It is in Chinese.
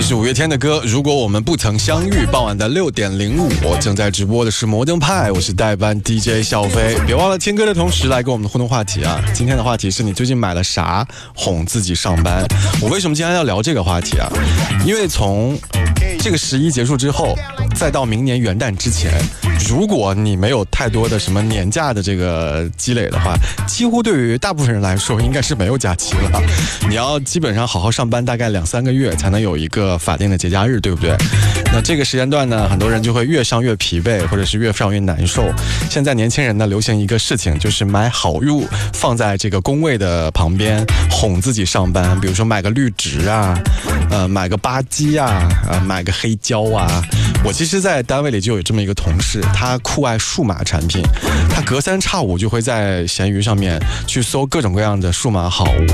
这是五月天的歌，如果我们不曾相遇。傍晚的6:05，正在直播的是摩登派，我是代班 DJ 小飞。别忘了听歌的同时来跟我们的互动话题啊！今天的话题是你最近买了啥哄自己上班？我为什么今天要聊这个话题啊？因为从这个11结束之后，再到明年元旦之前，如果你没有太多的什么年假的这个积累的话，几乎对于大部分人来说应该是没有假期了。你要基本上好好上班大概2-3个月才能有一个法定的节假日，对不对？那这个时间段呢，很多人就会越上越疲惫，或者是越上越难受。现在年轻人呢流行一个事情，就是买好物放在这个工位的旁边哄自己上班，比如说买个绿植啊，买个吧唧啊，买个黑胶啊。我其实在单位里就有这么一个同事，他酷爱数码产品，他隔3差5就会在闲鱼上面去搜各种各样的数码好物。